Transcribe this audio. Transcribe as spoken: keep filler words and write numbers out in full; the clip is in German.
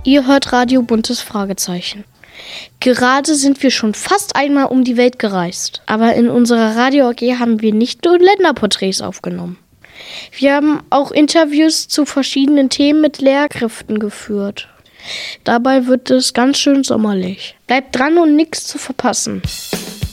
Ihr hört Radio Buntes Fragezeichen. Gerade sind wir schon fast einmal um die Welt gereist. Aber in unserer Radio-A G haben wir nicht nur Länderporträts aufgenommen. Wir haben auch Interviews zu verschiedenen Themen mit Lehrkräften geführt. Dabei wird es ganz schön sommerlich. Bleibt dran und nichts zu verpassen.